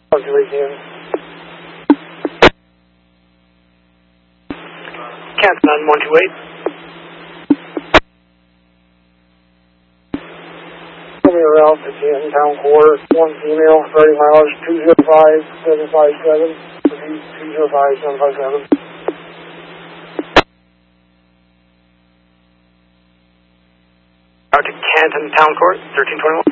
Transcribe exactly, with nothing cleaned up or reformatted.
Talk to you again. Canton nine one two eight. Tell me around to Canton Town Quarter, one female, thirty miles, two zero five seven five seven, two zero five seven five seven. Out to Canton Town Court, thirteen twenty-one.